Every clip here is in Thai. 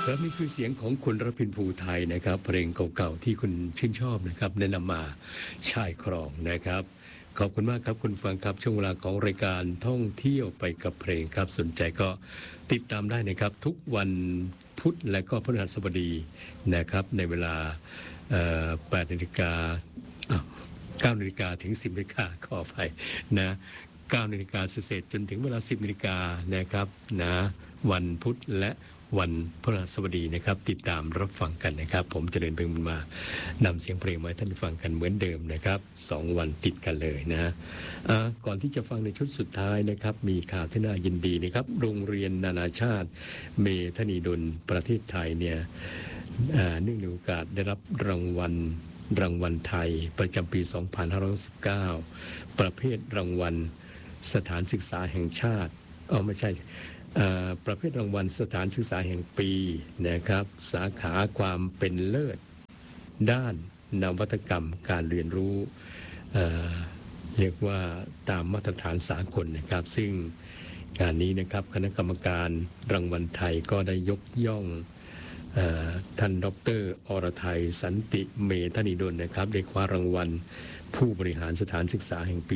ครับนี่คือเสียงของคุณรพินภูไทยนะครับเพลงเก่าๆที่คุณชื่นชอบนะครับแนะนำมาชายครองนะครับขอบคุณมากครับคุณฟังครับช่วงเวลาของรายการท่องเที่ยวไปกับเพลงครับสนใจก็ติดตามได้นะครับทุกวันพุธและก็พฤหัสบดีนะครับในเวลา8 นาฬิกา9 นาฬิกาถึง 10 นาฬิกาขออภัยนะ9 นาฬิกาเศษจนถึงเวลา 10 นาฬิกานะครับนะวันพุธและวันพฤหัสบดีนะครับติดตามรับฟังกันนะครับผมเจริญเพ็งบุญมานำเสียงเพลงมาให้ท่านฟังกันเหมือนเดิมนะครับ2 วันติดกันเลยนะก่อนที่จะฟังในชุดสุดท้ายนะครับมีข่าวที่น่ายินดีนะครับโรงเรียนนานาชาติเมธนีดลประเทศไทยเนี่ยเนื่องในโอกาสได้รับรางวัลไทยประจำปี 2519 ประเภทรางวัลสถานศึกษาแห่งชาติไม่ใช่ประเภทรางวัลสถานศึกษาแห่งปีนะครับสาขาความเป็นเลิศด้านนวัตกรรมการเรียนรู้เรียกว่าตามมาตรฐานสากลนะครับซึ่งงานนี้นะครับคณะกรรมการรางวัลไทยก็ได้ยกย่องท่านดร.อรไทยสันติเมธนีดลนะครับได้คว้ารางวัลผู้บริหารสถานศึกษาแห่งปี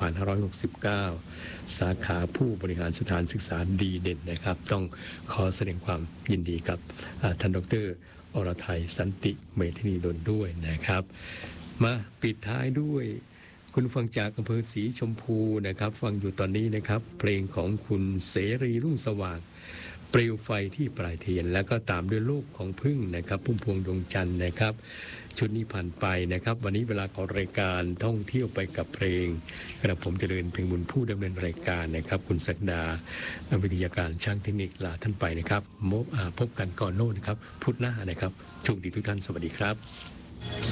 2569 สาขาผู้บริหารสถานศึกษาดีเด่นนะครับต้องขอแสดงความยินดีกับท่านดร.อรไทยสันติเมธนีดลด้วยนะครับมาปิดท้ายด้วยคุณฟังจากอำเภอศรีชมพูนะครับฟังอยู่ตอนนี้นะครับเพลงของคุณเสรีรุ่งสว่างเปลวไฟที่ปลายเทียนแล้วก็ตามด้วยโลกของพึ่งนะครับพุ่มพวงดวงจันทร์นะครับชุดนี้ผ่านไปนะครับวันนี้เวลาของรายการท่องเที่ยวไปกับเพลงกระผมเจริญเพ็งบุญผู้ดำเนินรายการนะครับคุณศักดาวิทยาการช่างเทคนิคลาท่านไปนะครับพบกันก่อนโน้นนะครับพุธหน้านะครับโชคดีทุกท่านสวัสดีครับ